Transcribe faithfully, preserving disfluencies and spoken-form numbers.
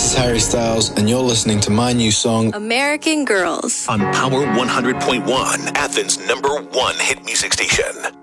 this is Harry Styles, and you're listening to my new song, American Girls, on Power one hundred point one, Athens' number one hit music station.